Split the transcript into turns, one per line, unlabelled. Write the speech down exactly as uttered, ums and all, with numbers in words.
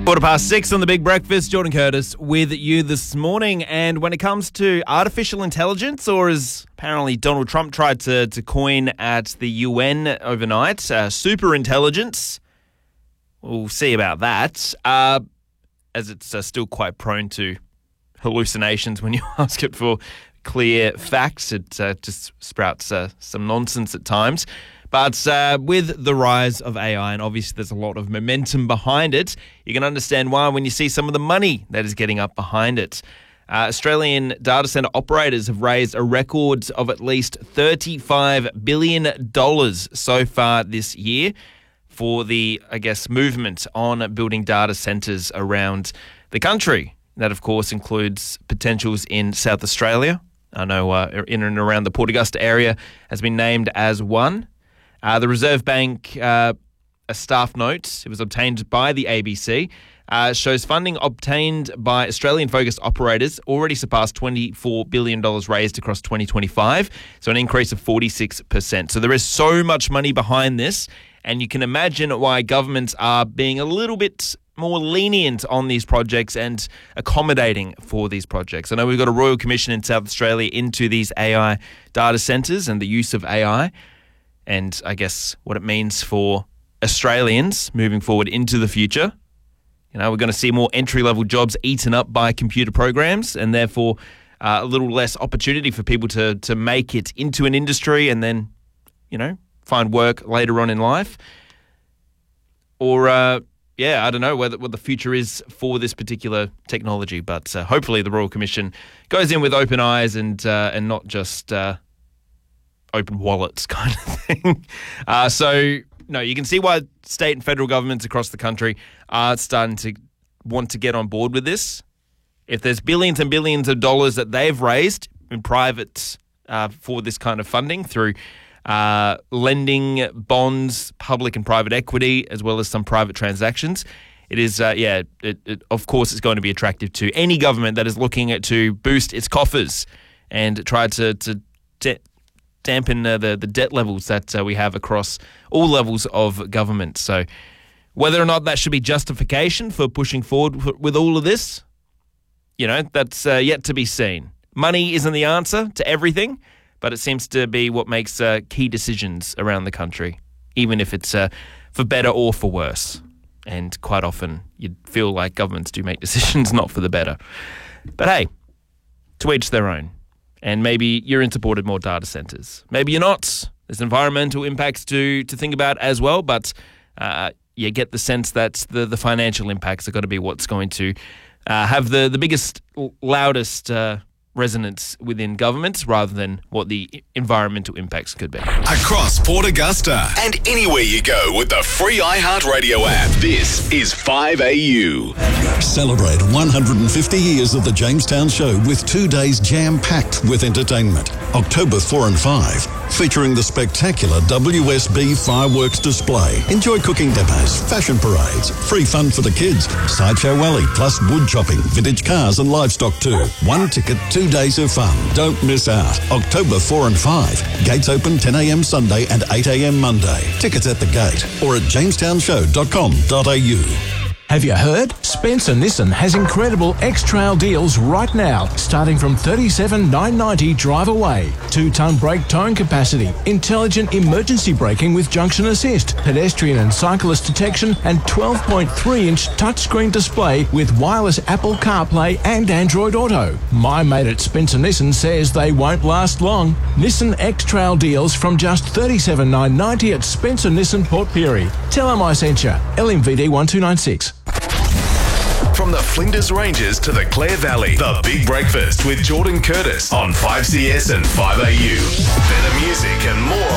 Quarter past six on the Big Breakfast. Jordan Curtis with you this morning. And when it comes to artificial intelligence, or as apparently Donald Trump tried to, to coin at the U N overnight, uh, super intelligence, we'll see about that, uh, as it's uh, still quite prone to hallucinations when you ask it for clear facts. It uh, just sprouts uh, some nonsense at times. But uh, with the rise of A I, and obviously there's a lot of momentum behind it, you can understand why when you see some of the money that is getting up behind it. Uh, Australian data centre operators have raised a record of at least thirty-five billion dollars so far this year for the, I guess, movement on building data centres around the country. That, of course, includes potentials in South Australia. I know uh, in and around the Port Augusta area has been named as one. Uh, the Reserve Bank, uh, a staff note, it was obtained by the A B C, uh, shows funding obtained by Australian-focused operators already surpassed twenty-four billion dollars raised across twenty twenty-five, so an increase of forty-six percent. So there is so much money behind this, and you can imagine why governments are being a little bit more lenient on these projects and accommodating for these projects. I know we've got a Royal Commission in South Australia into these A I data centres and the use of A I. And I guess what it means for Australians moving forward into the future. You know, we're going to see more entry-level jobs eaten up by computer programs, and therefore uh, a little less opportunity for people to to make it into an industry and then, you know, find work later on in life. Or, uh, yeah, I don't know whether, what the future is for this particular technology, but uh, hopefully the Royal Commission goes in with open eyes and uh, and not just Uh, open wallets kind of thing. Uh, so, no, you can see why state and federal governments across the country are starting to want to get on board with this. If there's billions and billions of dollars that they've raised in private uh, for this kind of funding through uh, lending, bonds, public and private equity, as well as some private transactions, it is, uh, yeah, it, it, of course it's going to be attractive to any government that is looking at to boost its coffers and try to, to, to dampen uh, the, the debt levels that uh, we have across all levels of government. So whether or not that should be justification for pushing forward w- with all of this, you know, that's uh, yet to be seen. Money isn't the answer to everything, but it seems to be what makes uh, key decisions around the country, even if it's uh, for better or for worse. And quite often you'd feel like governments do make decisions not for the better. But hey, to each their own. And maybe you're in support of more data centres. Maybe you're not. There's environmental impacts to to think about as well. But uh, you get the sense that the, the financial impacts are going to be what's going to uh, have the, the biggest, loudest uh, resonance within governments rather than what the environmental impacts could be.
Across Port Augusta and anywhere you go with the free iHeartRadio app. This is five A U.
Celebrate one hundred fifty years of the Jamestown Show with two days jam-packed with entertainment. October fourth and fifth, featuring the spectacular W S B fireworks display. Enjoy cooking demos, fashion parades, free fun for the kids, Sideshow Alley, plus wood chopping, vintage cars and livestock too. One ticket, two days of fun. Don't miss out. October fourth and fifth. Gates open ten a.m. Sunday and eight a.m. Monday. Tickets at the gate or at jamestown show dot com dot a u.
Have you heard? Spencer Nissan has incredible X-Trail deals right now, starting from thirty-seven thousand nine hundred ninety dollars drive away. Two-ton brake towing capacity, intelligent emergency braking with junction assist, pedestrian and cyclist detection, and twelve point three inch touchscreen display with wireless Apple CarPlay and Android Auto. My mate at Spencer Nissan says they won't last long. Nissan X-Trail deals from just thirty-seven thousand nine hundred ninety dollars at Spencer Nissan Port Pirie. Tell them I sent you. L M V D one two nine six.
From the Flinders Ranges to the Clare Valley, the Big Breakfast with Jordan Curtis on five C S and five A U. Better music and more